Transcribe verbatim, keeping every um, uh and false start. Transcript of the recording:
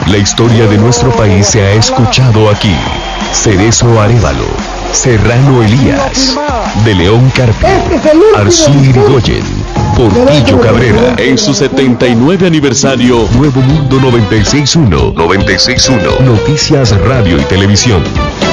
La historia de nuestro país se ha escuchado aquí. Cerezo Arévalo, Serrano Elías, De León Carpio, Arzú Irigoyen, Portillo Cabrera. En su setenta y nueve aniversario, Nuevo Mundo noventa y seis punto uno, noventa y seis punto uno, Noticias Radio y Televisión.